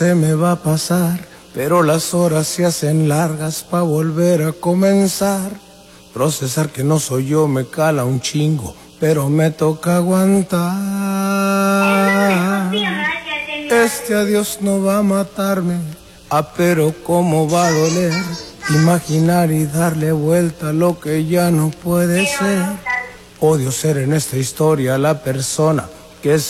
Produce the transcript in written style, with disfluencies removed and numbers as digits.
Se me va a pasar, pero las horas se hacen largas pa' volver a comenzar. Procesar que no soy yo me cala un chingo, pero me toca aguantar. Este adiós no va a matarme, pero cómo va a doler. Imaginar y darle vuelta a lo que ya no puede ser. Odio ser en esta historia la persona que